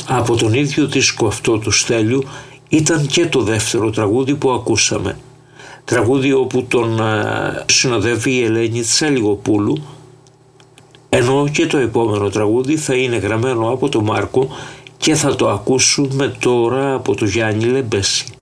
Από τον ίδιο δίσκο αυτό του Στέλιου ήταν και το δεύτερο τραγούδι που ακούσαμε. Τραγούδι όπου τον συνοδεύει η Ελένη Τσέλιγοπούλου, ενώ και το επόμενο τραγούδι θα είναι γραμμένο από τον Μάρκο και θα το ακούσουμε τώρα από τον Γιάννη Λεμπέση.